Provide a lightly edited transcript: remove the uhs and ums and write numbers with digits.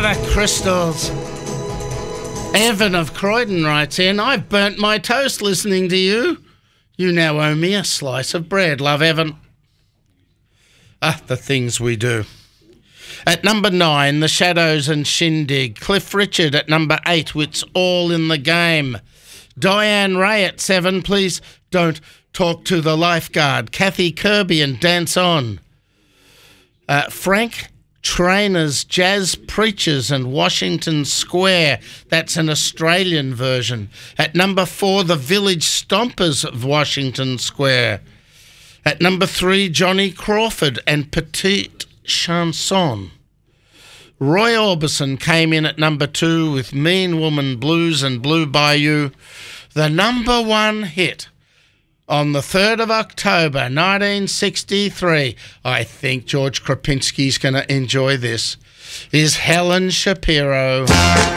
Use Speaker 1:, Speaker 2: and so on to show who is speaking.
Speaker 1: River crystals. Evan of Croydon writes in, I've burnt my toast listening to you. You now owe me a slice of bread. Love, Evan. The things we do. At number 9, The Shadows and Shindig. Cliff Richard at number 8, It's All in the Game. Diane Ray at 7, Please Don't Talk to the Lifeguard. Kathy Kirby and Dance On. Frank Trainer's Jazz Preachers and Washington Square. That's an Australian version. At number 4, The Village Stompers of Washington Square. At number 3, Johnny Crawford and Petite Chanson. Roy Orbison came in at number 2 with Mean Woman Blues and Blue Bayou. The number 1 hit on the 3rd of October, 1963, I think George Krapinski's going to enjoy this, is Helen Shapiro.